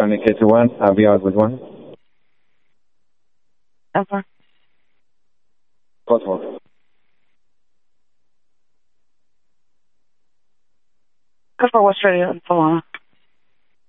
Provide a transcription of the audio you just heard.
Charlie K21, I'll be out with one. Over. Cotswold. Good for Australia and Solana.